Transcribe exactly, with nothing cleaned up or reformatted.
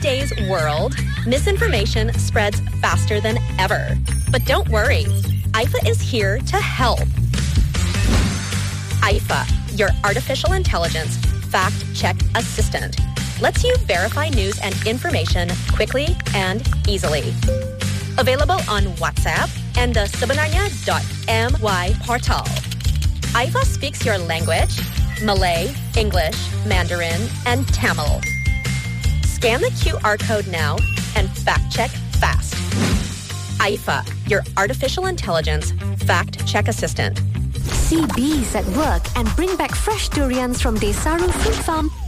today's world, misinformation spreads faster than ever. But don't worry, I F A is here to help. I F A, your artificial intelligence fact-check assistant, lets you verify news and information quickly and easily. Available on WhatsApp and the sebenarnya dot m y portal. I F A speaks your language, Malay, English, Mandarin, and Tamil. Scan the Q R code now and fact-check fast. I F A, your artificial intelligence fact-check assistant. See bees at work and bring back fresh durians from Desaru Fruit Farm